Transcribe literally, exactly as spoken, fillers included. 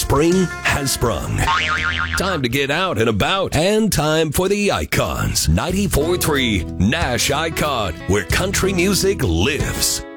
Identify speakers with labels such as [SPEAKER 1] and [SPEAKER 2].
[SPEAKER 1] Spring has sprung. Time to get out and about, and time for the Icons. ninety-four point three Nash Icon, where country music lives.